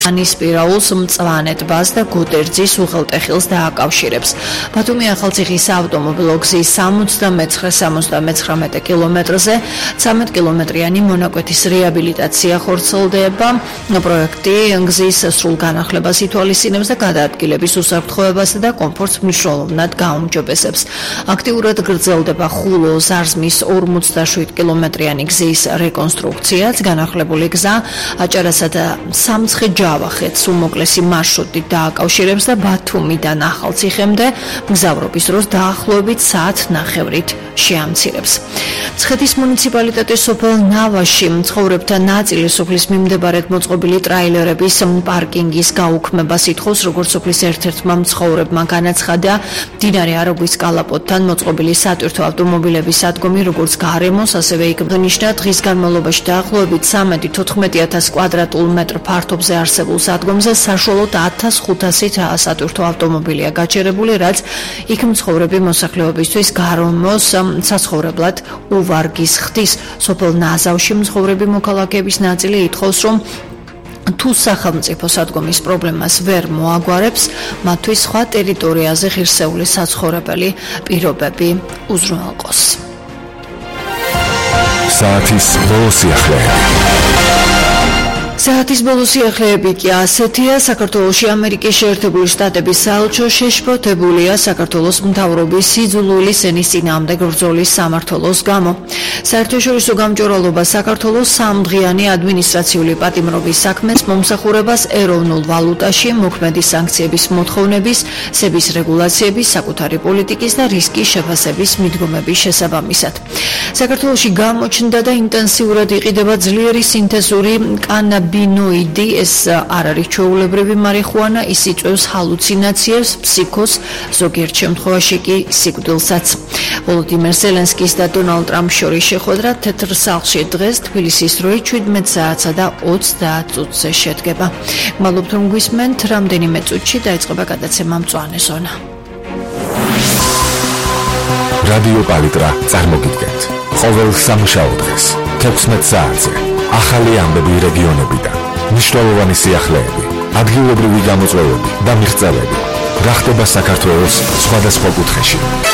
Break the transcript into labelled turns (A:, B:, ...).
A: ანისპირაულს, მწვანე ტბას და გუდერძის უღელტეხილს დააკავშირებს. ბათუმი ახალციხის ავტომობილო გზის 69-79 კილომეტრზე 13 კილომეტრიანი მონაკვეთის რეაბილიტაცია ხორციელდება. პროექტი გზის სრულ განახლებას ითვალისწინებს და გადაადგილების უსაფრთხოებასა და კომფორტს მნიშვნელოვნად გაუმჯობესებს. აქტიურად გრძელდება ხულო-ზარზმის 47 კილომეტრიანი გზის რეკონსტრუქციაც. განახლებული გზა აჭარასა და სამცხე-ჯავახეთს უმოკლესი მარშრუტით დააკავშირებს და ბათუმიდან ახალციხემდე მგზავრობის დროს დაახლოებით საათნახევრით შეამცირებს. მცხეთის მუნიციპალიტეტის სოფელ ნავაში მცხოვრებთა ნაწილი სოფლის მიმდებარედ მოწყობილი ტრაილერების პარკინგის გაუქმებას ითხოვს, როგორც სოფლის ერთ-ერთმა მცხოვრებმა განაცხადა. მდინარე არაგვის კალაპოტთან მოწყობილი სატვირთო ავტომობილების სადგომი, როგორც გარემოს, ასევე იქ ნიშნა დღის განმავლობაში დაახლოებით 13-14,000 კვადრატულ მეტრ ფართობზე არსებულ სადგომზე საშუალოდ 1500 სატვირთო ავტომობილია გაჩერებული, რაც იქ მცხოვრები მოსახლეობისთვის გარემოს საცხოვრებლად უვარგის ხდის. სოფელ ნაზავში მცხოვრები მოქალაქეების ნაწილი ითხოვს, რომ თუ სახელმწიფო სადგომის პრობლემას ვერ მოაგვარებს, მათთვის სხვა ტერიტორიაზე ღირსეული საცხოვრებელი პირობები უზრუნველყოს.
B: საათის ბოლო სიახლეები.
A: საათის ბოლო სიახლეები კი ასეთია. საქართველოში ამერიკის შეერთებული შტატების საელჩო შეშფოთებულია საქართველოს მთავრობის სიძულვილი ენის წინააღმდეგ ბრძოლის სამმართველოს გამო. საერთაშორისო გამჭვირვალობა საქართველოს სამდღიანი ადმინისტრაციული პატიმრობის საქმეს მომსახურებას ეროვნულ ვალუტაში, მოქმედი სანქციების მოთხოვნების, სების რეგულაციების, საკუთარი პოლიტიკის და რისკის შეფასების მიდგომების შესაბამისად. საქართველოში გამოჩნდა და ინტენსიურად იყიდება ძლიერი სინთეზური კანაბინოიდი, ეს არ არის ჩვეულებრივი მარიხუანა, ის იწვევს ჰალუცინაციებს, ფსიქოს, ზოგიერთ შემთხვევაში კი სიკვდილსაც. ვოლოდიმირ ზელენსკის და დონალდ ტრამპის შორის შეხვედრა თეთრ სახლში დღეს თბილისის დროით 17 საათსა და 30 წუთზე შედგება. მადლობთ რომ გვისმენთ, რამდენიმე წუთში დაიწყება გადაცემა მწვანე ზონა.
B: რადიო პალიტრა წარმოგიდგენთ. ყოველ სამშაბათ დღეს 16 საათზე ახალი ამბები რეგიონებიდან, მნიშვნელოვანი სიახლეები, ადგილობრივი გამოწვევები და მიღწევები. რა ხდება საქართველოს სხვადასხვა კუთხეში.